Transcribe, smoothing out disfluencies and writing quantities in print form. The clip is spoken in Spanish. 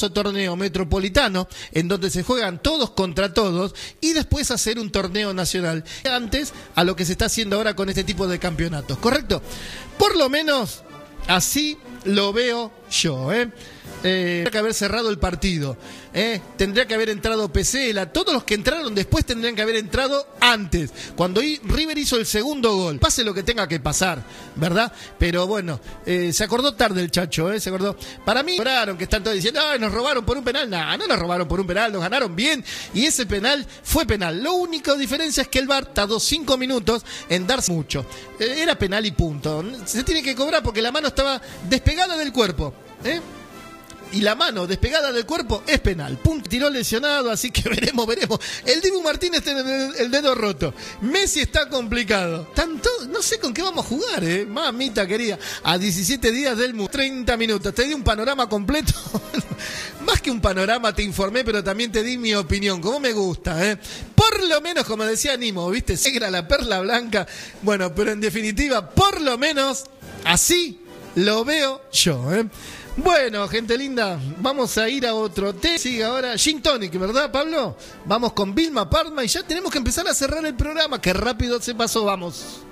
torneo metropolitano en donde se juegan todos contra todos y después hacer un torneo nacional antes a lo que se está haciendo ahora con este tipo de campeonatos, ¿correcto? Por lo menos así lo veo yo, tendría que haber cerrado el partido, tendría que haber entrado Pesela, todos los que entraron después tendrían que haber entrado antes, cuando River hizo el segundo gol, pase lo que tenga que pasar, ¿verdad? Pero bueno, se acordó tarde el Chacho, se acordó. Para mí, que están todos diciendo, ay, nos robaron por un penal. No, no nos robaron por un penal, nos ganaron bien y ese penal fue penal. Lo único diferencia es que el VAR tardó 5 minutos en darse mucho. Era penal y punto. Se tiene que cobrar porque la mano estaba despegada del cuerpo, y la mano despegada del cuerpo es penal. Punto. Tiró lesionado, así que veremos. El Dibu Martínez tiene el dedo roto. Messi está complicado. Tanto, no sé con qué vamos a jugar, mamita querida. A 17 días del 30 minutos. Te di un panorama completo. Más que un panorama te informé, pero también te di mi opinión, como me gusta, Por lo menos, como decía Nimo, ¿viste? Negra la perla blanca. Bueno, pero en definitiva, por lo menos, así lo veo yo, Bueno, gente linda, vamos a ir a otro té. Sigue ahora Gin Tonic, ¿verdad, Pablo? Vamos con Vilma Parma y ya tenemos que empezar a cerrar el programa. Qué rápido se pasó, vamos.